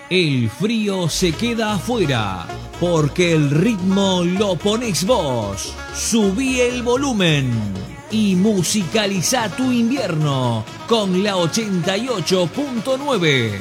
El frío se queda afuera, porque el ritmo lo pones vos. Subí el volumen y musicaliza tu invierno con la 88.9.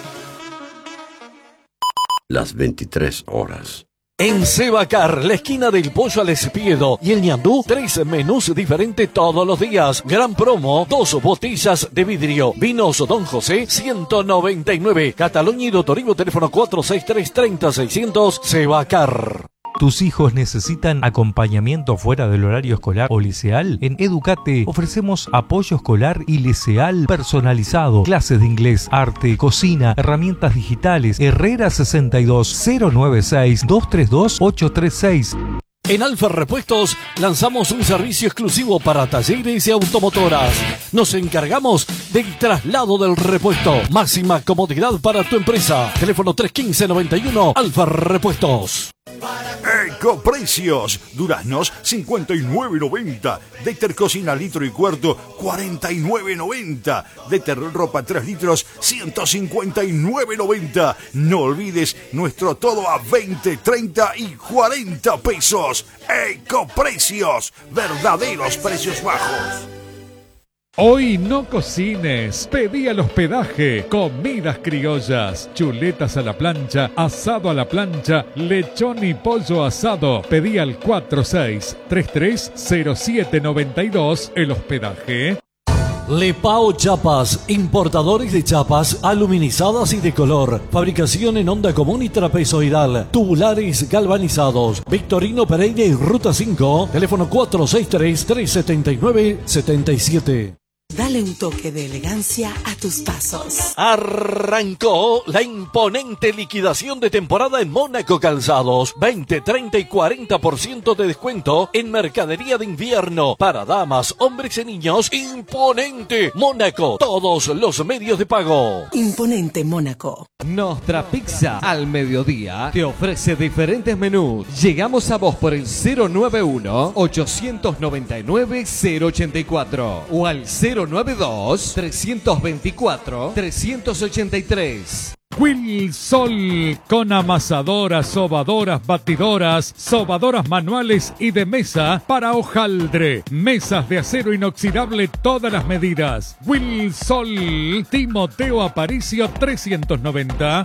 Las 23 horas. En Sebacar, la esquina del Pollo al Espiedo y el ñandú, 3 menús diferentes todos los días. Gran promo, 2 botellas de vidrio. Vinos Don José, 199. Cataluña y Doctorivo, teléfono 463-30-600, Sebacar. ¿Tus hijos necesitan acompañamiento fuera del horario escolar o liceal? En Educate ofrecemos apoyo escolar y liceal personalizado, clases de inglés, arte, cocina, herramientas digitales. Herrera 62 096 232 836. En Alfa Repuestos lanzamos un servicio exclusivo para talleres y automotoras. Nos encargamos del traslado del repuesto. Máxima comodidad para tu empresa. Teléfono 315-91 Alfa Repuestos. Ecoprecios. Duraznos 59.90. Deter Cocina litro y cuarto 49.90. Deter Ropa 3 litros 159.90. No olvides nuestro todo a 20, 30 y 40 pesos. Ecoprecios. Verdaderos precios bajos. Hoy no cocines, pedí al hospedaje, comidas criollas, chuletas a la plancha, asado a la plancha, lechón y pollo asado. Pedí al 46330792 el hospedaje. Lepao Chapas, importadores de chapas aluminizadas y de color, fabricación en onda común y trapezoidal, tubulares galvanizados, Victorino Pereira y Ruta 5, teléfono 463-379-77. Dale un toque de elegancia a tus pasos. Arrancó la imponente liquidación de temporada en Mónaco Calzados. 20, 30 y 40% de descuento en mercadería de invierno para damas, hombres y niños. Imponente Mónaco. Todos los medios de pago. Imponente Mónaco. Nostra Pizza al mediodía te ofrece diferentes menús. Llegamos a vos por el 091-899-084 o al 092-324-383. Wilsol, con amasadoras, sobadoras, batidoras, sobadoras manuales y de mesa para hojaldre. Mesas de acero inoxidable todas las medidas. Wilsol, Timoteo Aparicio 390.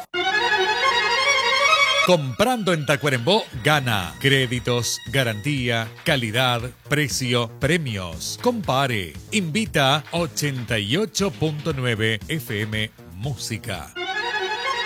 Comprando en Tacuarembó, gana. Créditos, garantía, calidad, precio, premios. Compare. Invita 88.9 FM Música.